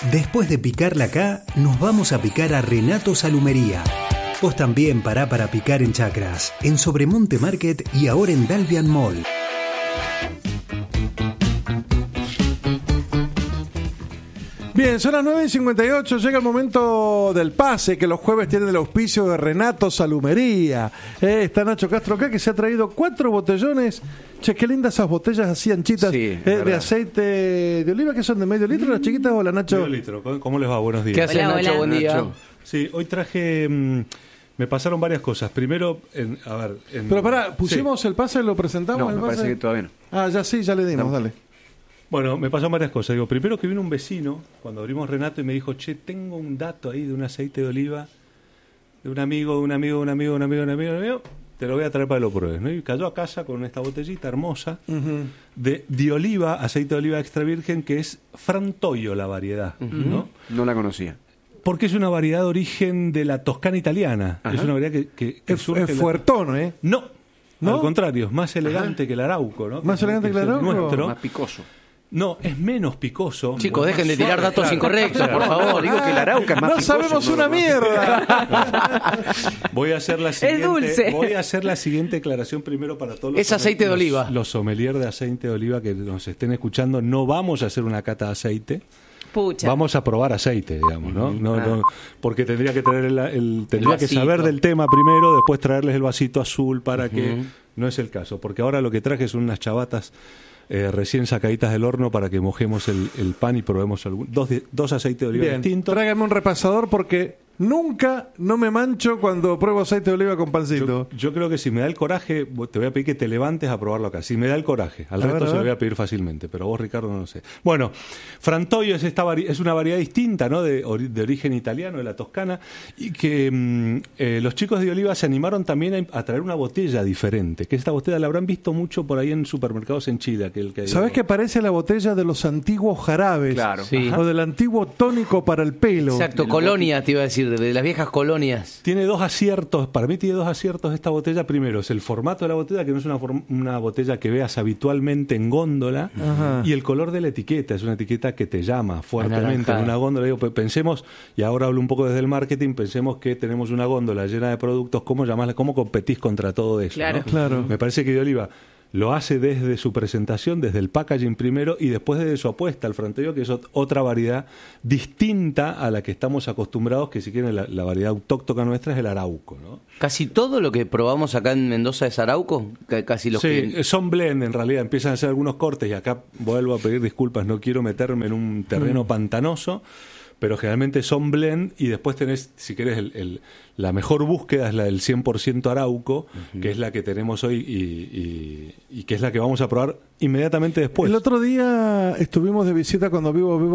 Después de picarla acá, nos vamos a picar a Renato Salumería. Vos también pará para picar en Chacras, en Sobremonte Market y ahora en Dalvian Mall. Bien, son las 9:58, llega el momento del pase, que los jueves tienen el auspicio de Renato Salumería. Está Nacho Castro acá, que se ha traído 4 botellones. Che, qué lindas esas botellas así anchitas, sí, de aceite de oliva, que son de medio litro, las chiquitas. Hola, Nacho. Medio litro. ¿Cómo les va? Buenos días. ¿Qué haces, Hola, Nacho? hola. Buen día. Nacho. Sí, hoy traje... me pasaron varias cosas. Primero, Pero pará, ¿pusimos el pase? ¿Lo presentamos? No, el me pase? parece que todavía no. Ah, ya sí, ya le dimos, dale. Bueno, me pasaron varias cosas. Digo, primero que vino un vecino, cuando abrimos Renato, y me dijo, che, tengo un dato ahí de un aceite de oliva, de un amigo, te lo voy a traer para que lo pruebes, ¿no? Y cayó a casa con esta botellita hermosa de oliva, aceite de oliva extra virgen, que es Frantoio la variedad, ¿no? No la conocía. Porque es una variedad de origen de la Toscana italiana. Ajá. Es una variedad que Es surge en la- fuertón, ¿eh? No, ¿No? al contrario, es más elegante que el arauco, ¿no? ¿Más elegante que el es arauco? nuestro. Más picoso. No, es menos picoso. Chicos, más dejen de tirar suave, datos claro. incorrectos, por favor. Digo que el arauca es más No picoso. sabemos una mierda. Voy a hacer la siguiente, dulce. Voy a hacer la siguiente declaración primero para todos los Es aceite de oliva. Los sommeliers de aceite de oliva que nos estén escuchando. No vamos a hacer una cata de aceite. Pucha. Vamos a probar aceite, digamos, ¿no? No, porque tendría que traer tendría que vasito. saber del tema primero, después traerles el vasito azul para que no es el caso, porque ahora lo que traje son unas chavatas recién sacaditas del horno para que mojemos el pan y probemos dos aceites de oliva Bien, distintos. tráigame un repasador porque nunca no me mancho cuando pruebo aceite de oliva con pancito. Yo creo que si me da el coraje, te voy a pedir que te levantes a probarlo acá. Si me da el coraje, al A resto ver, a se lo ver. voy a pedir fácilmente, pero vos, Ricardo, no lo sé. Bueno, Frantoio es una variedad distinta, ¿no? De origen italiano, de la Toscana, y que los chicos de Oliva se animaron también a traer una botella diferente, que esta botella la habrán visto mucho por ahí en supermercados en Chile. ¿Sabés que parece la botella de los antiguos jarabes? Claro. Sí. O del antiguo tónico para el pelo. Exacto, colonia te iba a decir, de las viejas colonias. Tiene 2 aciertos, para mí tiene 2 aciertos esta botella. Primero es el formato de la botella, que no es una botella que veas habitualmente en góndola, Ajá. y el color de la etiqueta, es una etiqueta que te llama fuertemente Anaranjada. en una góndola. Digo, pensemos, y ahora hablo un poco desde el marketing, pensemos que tenemos una góndola llena de productos, ¿cómo competís contra todo eso? Claro. ¿no? Claro. Me parece que de Oliva lo hace desde su presentación, desde el packaging primero, y después desde su apuesta al Frantoio, que es otra variedad distinta a la que estamos acostumbrados, que si quieren la variedad autóctona nuestra es el arauco, ¿no? Casi todo lo que probamos acá en Mendoza es arauco. Casi los Sí, que... son blend en realidad, empiezan a hacer algunos cortes, y acá vuelvo a pedir disculpas, no quiero meterme en un terreno pantanoso, pero generalmente son blend, y después tenés, si querés, la mejor búsqueda es la del 100% arauco, que es la que tenemos hoy y que es la que vamos a probar inmediatamente después. El otro día estuvimos de visita cuando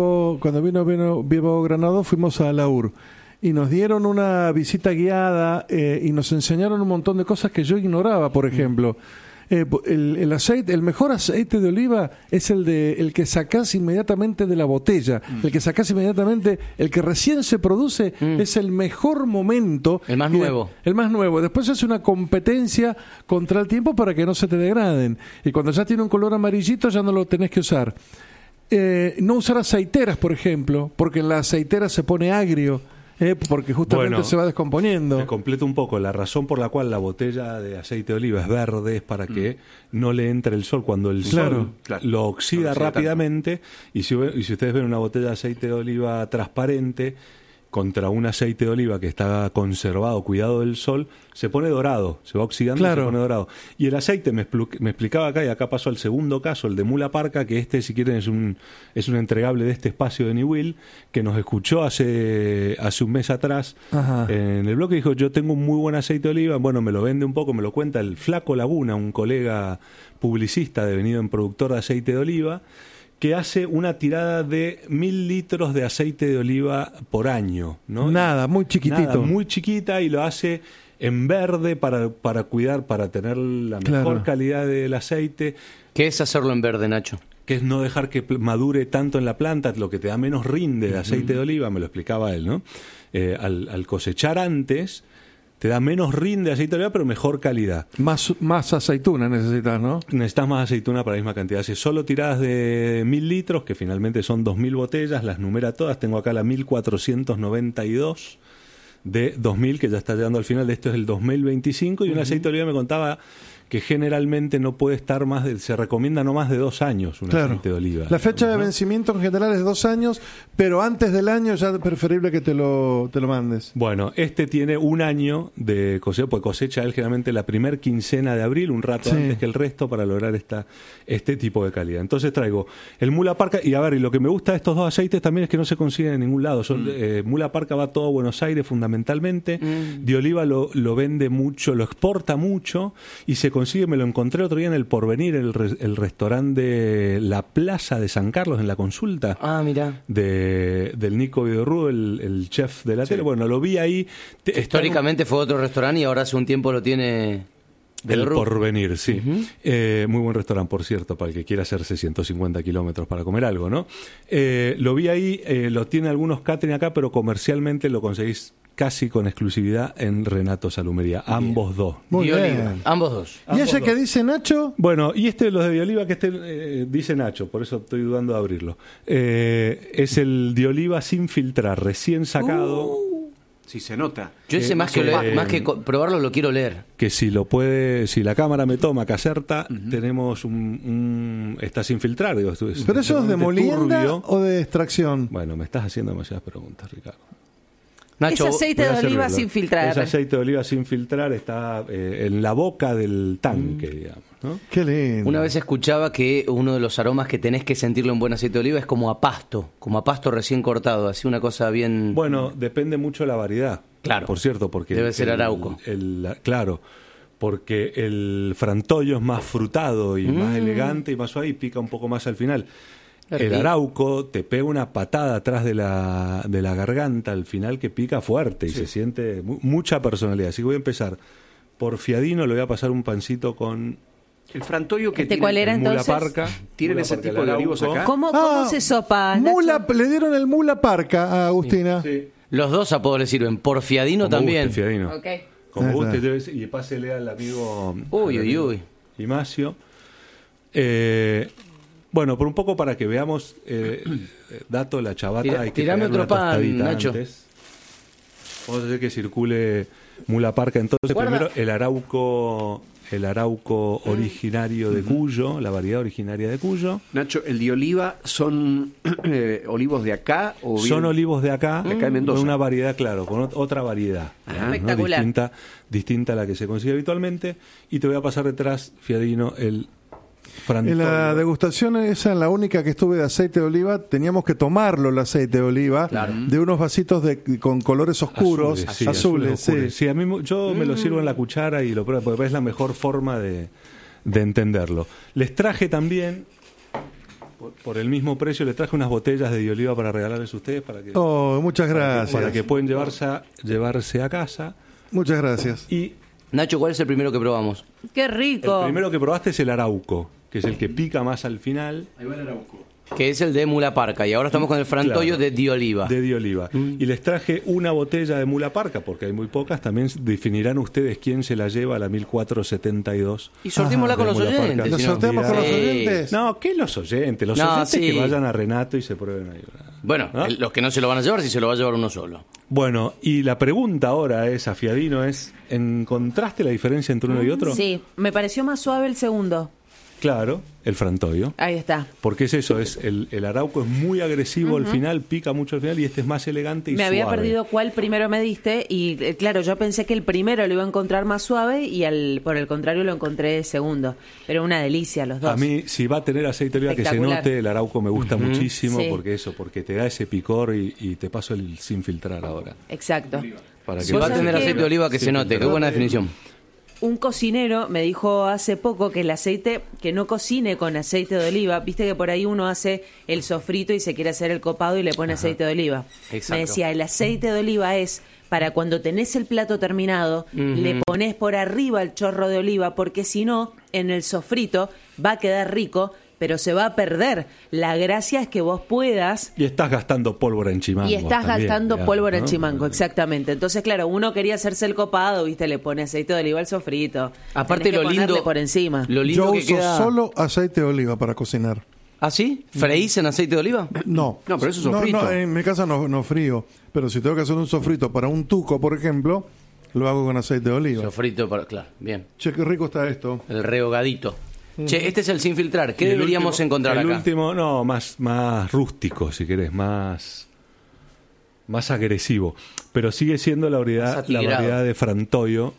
vino Vivo Granado, fuimos a Laur y nos dieron una visita guiada y nos enseñaron un montón de cosas que yo ignoraba. Por ejemplo, el aceite, el mejor aceite de oliva es el que sacás inmediatamente de la botella, el que sacás inmediatamente, el que recién se produce es el mejor momento, El más nuevo. El más nuevo. Después es una competencia contra el tiempo para que no se te degraden, y cuando ya tiene un color amarillito ya no lo tenés que usar. No usar aceiteras, por ejemplo, porque en la aceitera se pone agrio. Porque justamente Bueno, se va descomponiendo. Te completo un poco. La razón por la cual la botella de aceite de oliva es verde es para que no le entre el sol. Cuando el sol Claro. lo oxida Lo oxida rápidamente, y si ustedes ven una botella de aceite de oliva transparente contra un aceite de oliva que está conservado, cuidado del sol, se pone dorado, se va oxidando Claro. y se pone dorado. Y el aceite, me explicaba acá, y acá pasó al segundo caso, el de Mula Parca, que si quieren, es un entregable de este espacio de Niwil, que nos escuchó hace un mes atrás. Ajá. En el blog, dijo, yo tengo un muy buen aceite de oliva, bueno, me lo vende un poco, me lo cuenta el Flaco Laguna, un colega publicista devenido en productor de aceite de oliva, que hace una tirada de 1.000 litros de aceite de oliva por año, ¿no? Nada, muy chiquitito. Nada, muy chiquita, y lo hace en verde para cuidar, para tener la mejor Claro. calidad del aceite, ¿Qué es hacerlo en verde, Nacho? que es no dejar que madure tanto en la planta, lo que te da menos rinde de aceite de oliva, me lo explicaba él, ¿no? Al cosechar antes, te da menos rinde de aceite de oliva, pero mejor calidad. Más aceituna necesitas, ¿no? Necesitas más aceituna para la misma cantidad. Si solo tiradas de 1000 litros, que finalmente son 2000 botellas, las numera todas. Tengo acá la 1492 de 2000, que ya está llegando al final. De esto es el 2025. Y un aceite de oliva me contaba que generalmente no puede estar se recomienda no más de 2 años un aceite de oliva. La fecha de vencimiento en general es 2 años, pero antes del año ya es preferible que te lo mandes. Bueno, este tiene 1 año de cosecha, porque cosecha él generalmente la primer quincena de abril, un rato antes que el resto, para lograr este tipo de calidad. Entonces traigo el Mula Parca, y lo que me gusta de estos dos aceites también es que no se consiguen en ningún lado. Mula Parca va todo a Buenos Aires fundamentalmente, de oliva lo vende mucho, lo exporta mucho, y se consigue, me lo encontré otro día en el Porvenir, el restaurante de la Plaza de San Carlos, en la Consulta. Ah, mira. Del Nico Vidorrudo, el chef de la tele. Bueno, lo vi ahí. Históricamente fue otro restaurante y ahora hace un tiempo lo tiene... El Porvenir, sí. Muy buen restaurante, por cierto, para el que quiera hacerse 150 kilómetros para comer algo, ¿no? Lo vi ahí, lo tiene algunos catering acá, pero comercialmente lo conseguís casi con exclusividad en Renato Salumería. Ambos dos. Muy bien. Ambos dos. ¿Y ese que dice Nacho? Bueno, y los de Dioliva, que dice Nacho, por eso estoy dudando de abrirlo. Es el Dioliva sin filtrar, recién sacado. Sí, se nota. Yo ese más que probarlo lo quiero leer. Que si la cámara me toma, que acerta, tenemos está sin filtrar. Digo, ¿Pero eso es de molienda o de extracción? Bueno, me estás haciendo demasiadas preguntas, Ricardo. Es Nacho, aceite de oliva sin filtrar. Es aceite de oliva sin filtrar, está en la boca del tanque, digamos, ¿no? Qué lindo. una vez escuchaba que uno de los aromas que tenés que sentirlo en buen aceite de oliva es como a pasto recién cortado, así una cosa bien... Bueno, depende mucho de la variedad. Claro. Por cierto, porque... Debe ser Arauco. Claro, porque el Frantollo es más frutado y más elegante y más suave y pica un poco más al final. El Arauco te pega una patada atrás de la garganta al final que pica fuerte y se siente mucha personalidad. Así que voy a empezar por Fiadino, le voy a pasar un pancito con... El Frantollo que tiene... ¿Cuál era Mula entonces? Parca. ¿Tienen Mula ese Parca, tipo el de olivos Arauco. acá? ¿Cómo se sopa, Nacho? Le dieron el Mula Parca a Agustina. Sí. Los dos apodos le sirven. Por Fiadino Como también. guste, Fiadino. Ok. Como Ah, guste, claro. y pásele al amigo... Uy. Imacio. Bueno, por un poco para que veamos, dato la chavata, hay que tirame pegarle otro una pan, tostadita Nacho. antes. Vamos a hacer que circule Mula Parca. Entonces, Guarda. primero el Arauco originario de Cuyo, la variedad originaria de Cuyo. Nacho, ¿el de oliva son olivos de acá? O bien- Son olivos de acá, De acá de Mendoza. con una variedad, claro, con otra variedad. ¿no? Espectacular. Distinta a la que se consigue habitualmente. Y te voy a pasar detrás, Fiadino, el Frantolio. En la degustación esa, en la única que estuve de aceite de oliva, teníamos que tomarlo el aceite de oliva de unos vasitos con colores oscuros, azules. oscuros. Sí, a mí yo me lo sirvo en la cuchara y lo pruebo porque es la mejor forma de entenderlo. Les traje también, por el mismo precio, les traje unas botellas de oliva para regalarles a ustedes para que, Oh, muchas gracias. para que pueden llevarse a casa. Muchas gracias. Y Nacho, ¿cuál es el primero que probamos? Qué el rico. primero que probaste es el Arauco, que es el que pica más al final. Que es el de Mula Parca. Y ahora estamos con el Frantollo Claro. de Dioliva. De Dioliva. Y les traje una botella de Mula Parca, porque hay muy pocas. También definirán ustedes quién se la lleva a la 1472. Y sortémosla con de los Mula Parca. oyentes. ¿Lo si no. sorteamos con los Sí. oyentes? No, ¿qué los oyentes? Los No, oyentes sí. que vayan a Renato y se prueben ahí. Bueno, ¿No? los que no se lo van a llevar, si se lo va a llevar uno solo. Bueno, y la pregunta ahora es, a Fiadino, ¿encontraste la diferencia entre uno y otro? Sí, me pareció más suave el segundo. Claro, el Frantolio. Ahí está. Porque es eso, el Arauco es muy agresivo al final, pica mucho al final, y este es más elegante y Me suave. había perdido cuál primero me diste y claro, yo pensé que el primero lo iba a encontrar más suave y por el contrario lo encontré segundo. Pero una delicia los dos. A mí, si va a tener aceite de oliva que se Espectacular. note, el Arauco me gusta muchísimo, Sí. porque te da ese picor y te paso el sin filtrar ahora. Exacto. Para Si va a sabés tener que- aceite de oliva que Sí, se note. Qué claro. buena definición. Un cocinero me dijo hace poco que el aceite, que no cocine con aceite de oliva. Viste que por ahí uno hace el sofrito y se quiere hacer el copado y le pone aceite de oliva. Exacto. Me decía, el aceite de oliva es para cuando tenés el plato terminado, le pones por arriba el chorro de oliva, porque si no, en el sofrito va a quedar rico, pero se va a perder. La gracia es que vos puedas... Y estás gastando pólvora en chimango. Y estás también, gastando digamos, pólvora en ¿no? chimango, exactamente. Entonces, claro, uno quería hacerse el copado, ¿viste? Le pone aceite de oliva al sofrito. Aparte Tenés que lo ponerle lindo por encima. Lo lindo Yo que uso queda. solo aceite de oliva para cocinar. ¿Ah, sí? ¿Freís en aceite de oliva? No. No, pero eso es sofrito. No, en mi casa no frío. Pero si tengo que hacer un sofrito para un tuco, por ejemplo, lo hago con aceite de oliva. Sofrito, claro, bien. Che, qué rico está esto. El rehogadito. Che, este es el sin filtrar. ¿Qué Y el deberíamos último- encontrar el acá? último, no, más rústico, si querés, más agresivo. Pero sigue siendo la Más variedad atigrado. de Frantoio,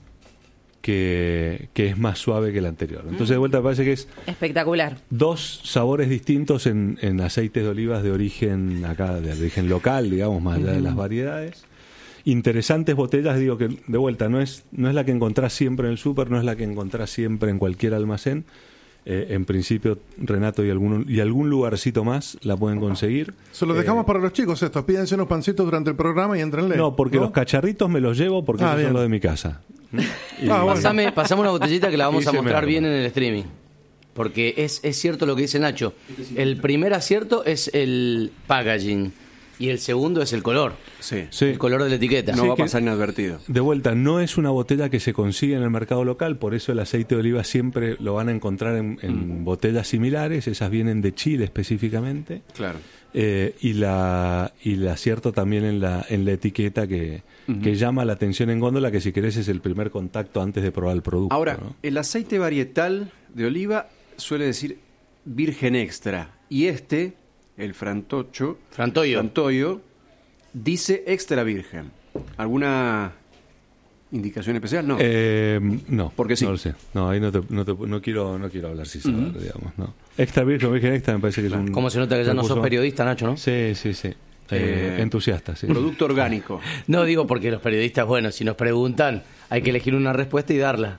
que es más suave que la anterior. Entonces, de vuelta, me parece que es Espectacular. 2 sabores distintos en aceites de olivas de origen local, digamos, más allá de las variedades. Interesantes botellas, digo que de vuelta no es la que encontrás siempre en el súper, no es la que encontrás siempre en cualquier almacén. En principio, Renato y algún lugarcito más la pueden conseguir. Se los dejamos para los chicos estos. Pídense unos pancitos durante el programa y entrenle. No, porque los cacharritos me los llevo porque esos bien. son los de mi casa. Y- Bueno. Pasame una botellita que la vamos Y a se me mostrar arma. bien en el streaming. Porque es cierto lo que dice Nacho. El primer acierto es el packaging y el segundo es el color. Sí. Sí. El color de la etiqueta. No Sí, va a que- pasar inadvertido. De vuelta, no es una botella que se consigue en el mercado local, por eso el aceite de oliva siempre lo van a encontrar en botellas similares, esas vienen de Chile específicamente, Claro. y el acierto también en la etiqueta que llama la atención en góndola, que si querés es el primer contacto antes de probar el producto. Ahora, ¿no? el aceite varietal de oliva suele decir virgen extra. Y el Frantoio, dice extra virgen. ¿Alguna indicación especial? No. No, Porque sí. no lo sé. No, ahí no quiero hablar sin saber, digamos, ¿no? Extra virgen extra me parece que es un... ¿Cómo se nota que ya no sos recurso- periodista, Nacho, no? Sí. Entusiasta, sí. Producto orgánico. No digo porque los periodistas, bueno, si nos preguntan, hay que elegir una respuesta y darla.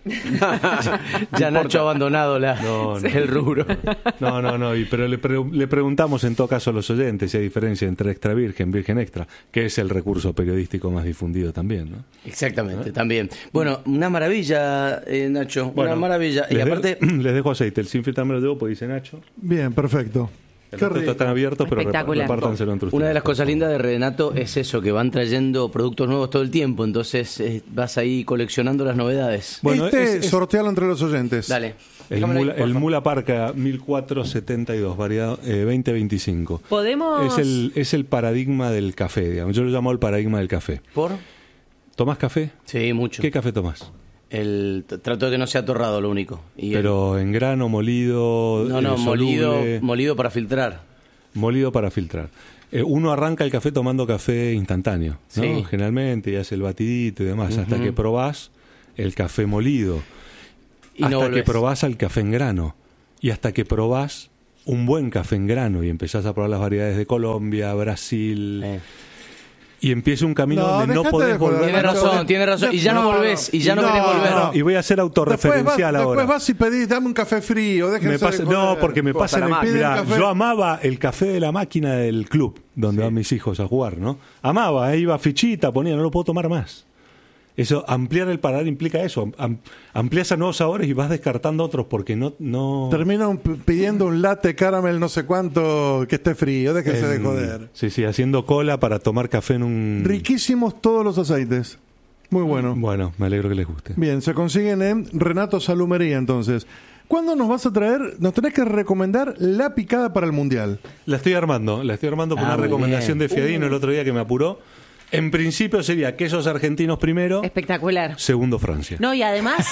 Ya Nacho ha abandonado No. el rubro. No, pero le preguntamos en todo caso a los oyentes si hay diferencia entre extra virgen extra, que es el recurso periodístico más difundido también, ¿no? Exactamente, también. Bueno, una maravilla, Nacho, una Bueno, maravilla. Y aparte, les dejo aceite, el sin filtrar me lo debo porque dice Nacho. Bien, perfecto. El Qué resto rico. están abiertos, pero Espectacular. repártanselo entre ustedes. una de las cosas lindas de Renato es eso, que van trayendo productos nuevos todo el tiempo, entonces vas ahí coleccionando las novedades. Bueno, es- sortealo entre los oyentes. Dale. El Déjamelo ahí, Mula, porfa. el Mula Parca 1472, variedad 2025. Podemos... Es el paradigma del café, digamos. Yo lo llamo el paradigma del café. ¿Por? ¿Tomás café? Sí, mucho. ¿Qué café tomás? Trato de que no sea torrado lo único. Y Pero en grano, molido, soluble, molido para filtrar. molido para filtrar. Uno arranca el café tomando café instantáneo, ¿no? Sí. Generalmente, y hace el batidito y demás, hasta que probás el café molido, Y no hasta que volvés. probás al café en grano, y hasta que probás un buen café en grano y empezás a probar las variedades de Colombia, Brasil, y empieza un camino donde no dejate podés de joder, volver. Tiene razón. Y ya no volvés, y ya no querés volver. Y voy a ser autorreferencial ahora. Después vas y pedís, dame un café frío, déjense Me pasa, de joder. no, porque me pasa la máquina. mirá, Piden café. yo amaba el café de la máquina del club donde van mis hijos a jugar, ¿no? Amaba, iba fichita, ponía, no lo puedo tomar más. Eso, ampliar el paladar implica eso, amplias a nuevos sabores y vas descartando otros porque no Terminan pidiendo un latte caramel no sé cuánto que esté frío, déjense de joder. Sí, haciendo cola para tomar café en un... Riquísimos todos los aceites. Muy bueno. Bueno, me alegro que les guste. Bien, se consiguen en Renato Salumería entonces. ¿Cuándo nos vas a traer? Nos tenés que recomendar la picada para el Mundial. La estoy armando por una muy recomendación bien. de Fiadino el otro día que me apuró. En principio sería quesos argentinos primero, Espectacular. segundo Francia. No, y además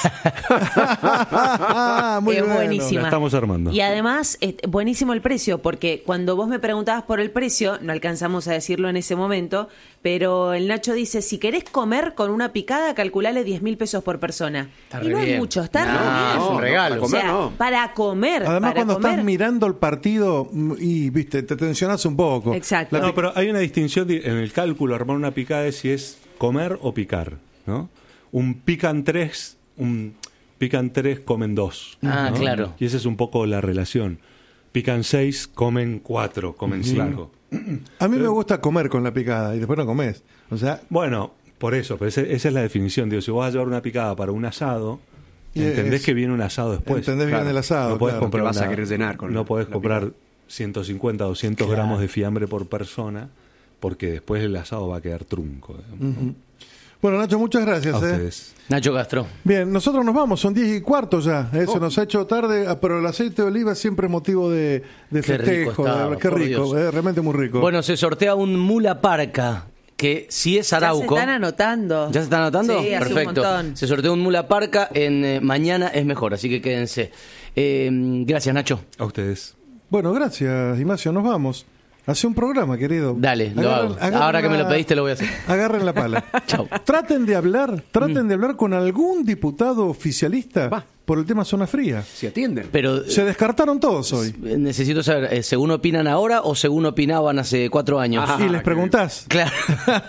Muy es bueno. buenísima. La estamos armando. Y además, buenísimo el precio, porque cuando vos me preguntabas por el precio, no alcanzamos a decirlo en ese momento, pero el Nacho dice, si querés comer con una picada, calculale 10.000 pesos por persona. Está Y re no es bien. mucho, está No, re bien. es un regalo. para O sea, comer, no. para comer. Además, para cuando comer. estás mirando el partido y viste, te tensionás un poco. Exacto. No, pero hay una distinción en el cálculo, armar una picada es si es comer o picar, ¿no? Un pican tres comen dos. Ah, ¿no? claro. Y esa es un poco la relación. Pican 6, comen 4, comen 5. A mí me gusta comer con la picada y después no comes. O sea, Bueno, por eso, pero esa es la definición. Digo, si vos vas a llevar una picada para un asado, Entendés que viene un asado después. Entendés bien el asado. No podés claro. comprar, vas a querer llenar con no podés la comprar picada. 150 o 200 gramos de fiambre por persona, porque después el asado va a quedar trunco. Bueno, Nacho, muchas A gracias. ustedes. Nacho Castro. Bien, nosotros nos vamos, son 10:15 ya. Se nos ha hecho tarde, pero el aceite de oliva siempre es motivo de Qué festejo. rico estaba, Qué por rico, Dios. realmente muy rico. Bueno, se sortea un Mula Parca, que si es Arauco. Ya se están anotando. ¿Ya se están anotando? Sí, hace Perfecto. un montón. Se sortea un Mula Parca en Mañana es Mejor, así que quédense. Gracias, Nacho. A ustedes. Bueno, gracias, Ignacio, nos vamos. Hace un programa, querido. Dale, lo hago. Ahora que me lo pediste lo voy a hacer. Agarren la pala. Chau. Traten de hablar con algún diputado oficialista Va. por el tema zona fría. Si atienden. Pero Se descartaron todos hoy. necesito saber, ¿según opinan ahora o según opinaban hace 4 años? Ajá. Y les preguntás. Claro.